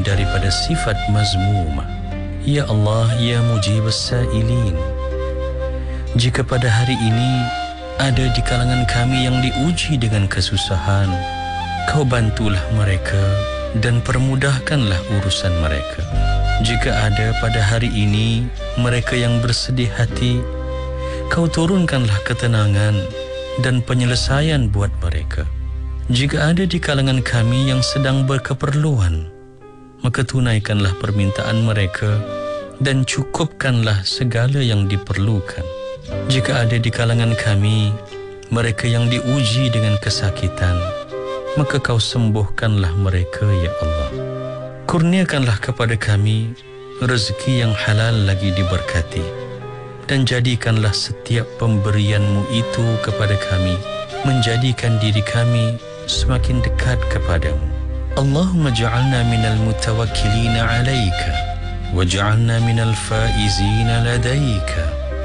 daripada sifat mazmumah. Ya Allah, ya mujibas sa'ilin, jika pada hari ini ada di kalangan kami yang diuji dengan kesusahan, Kau bantulah mereka dan permudahkanlah urusan mereka. Jika ada pada hari ini mereka yang bersedih hati, Kau turunkanlah ketenangan dan penyelesaian buat mereka. Jika ada di kalangan kami yang sedang berkeperluan, maka tunaikanlah permintaan mereka dan cukupkanlah segala yang diperlukan. Jika ada di kalangan kami mereka yang diuji dengan kesakitan, maka Kau sembuhkanlah mereka, ya Allah. Kurniakanlah kepada kami rezeki yang halal lagi diberkati, dan jadikanlah setiap pemberian-Mu itu kepada kami menjadikan diri kami semakin dekat kepadamu. Allahumma ja'alna minal mutawakkilina 'alaika waj'alna minal faizina ladaika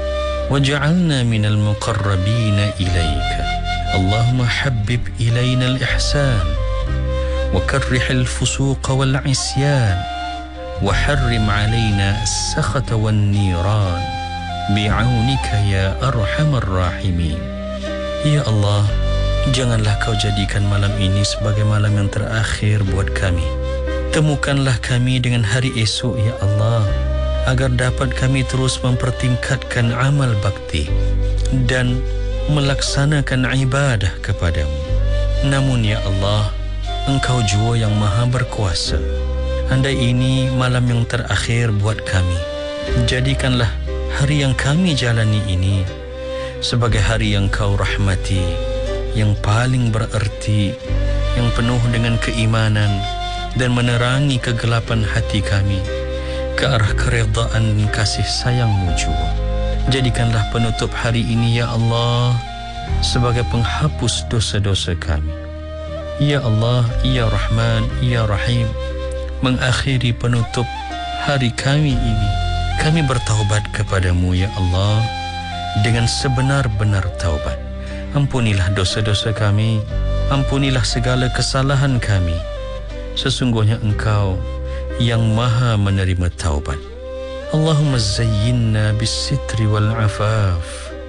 waj'alna minal muqarrabina ilaika. Allahumma habbib ilayna al-ihsan wa karrih al-fusuq wal-'isyan wa harrim 'alayna as-sakhata wan-niran bi'aunika ya arhamar rahimin. Ya Allah, janganlah Kau jadikan malam ini sebagai malam yang terakhir buat kami. Temukanlah kami dengan hari esok, ya Allah, agar dapat kami terus mempertingkatkan amal bakti dan melaksanakan ibadah kepadamu. Namun ya Allah, Engkau jua yang maha berkuasa. Andai ini malam yang terakhir buat kami, jadikanlah hari yang kami jalani ini sebagai hari yang Kau rahmati, yang paling bererti, yang penuh dengan keimanan dan menerangi kegelapan hati kami ke arah keredaan dan kasih sayang-Mu jua. Jadikanlah penutup hari ini, ya Allah, sebagai penghapus dosa-dosa kami. Ya Allah, ya Rahman, ya Rahim, mengakhiri penutup hari kami ini, kami bertaubat kepadamu, ya Allah, dengan sebenar-benar taubat. Ampunilah dosa-dosa kami, ampunilah segala kesalahan kami. Sesungguhnya Engkau yang maha menerima taubat. Allahumma zayyinna bis-sitri wal-'afaf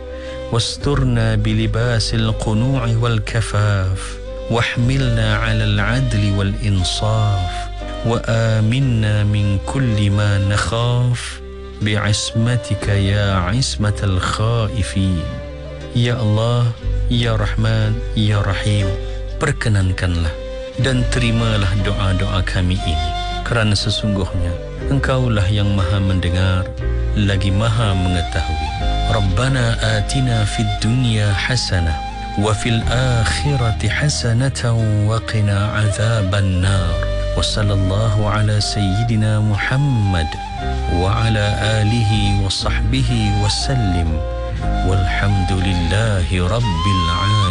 wasturna bilibasil qunu'i wal-kafaf wahmilna 'alal 'adli wal-insaf wa aminna min kulli ma nakhaf bi'ismatika ya 'ismatal khaifin. Ya Allah, ya Rahman, ya Rahim, perkenankanlah dan terimalah doa-doa kami ini, kerana sesungguhnya Engkaulah yang maha mendengar lagi maha mengetahui. Rabbana atina fid dunya hasanah wa fil akhirati hasanatan wa qina azaban nar. Wa sallallahu ala sayyidina Muhammad wa ala alihi wa sahbihi wa sallim walhamdulillahi rabbil alamin.